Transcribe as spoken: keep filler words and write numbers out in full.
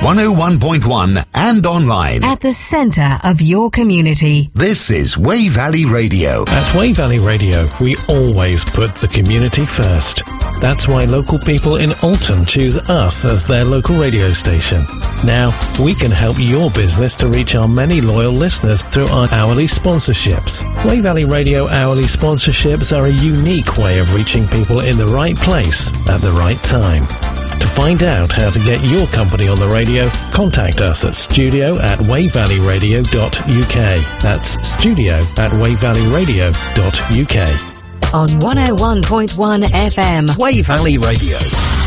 one oh one point one and online. At the centre of your community. This is Wey Valley Radio. At Wey Valley Radio, we always put the community first. That's why local people in Alton choose us as their local radio station. Now, we can help your business to reach our many loyal listeners through our hourly sponsorships. Wey Valley Radio hourly sponsorships are a unique way of reaching people in the right place at the right time. To find out how to get your company on the radio, contact us at studio at wey valley radio dot u k. That's studio at wey valley radio dot u k. On one oh one point one F M. Wey Valley Radio.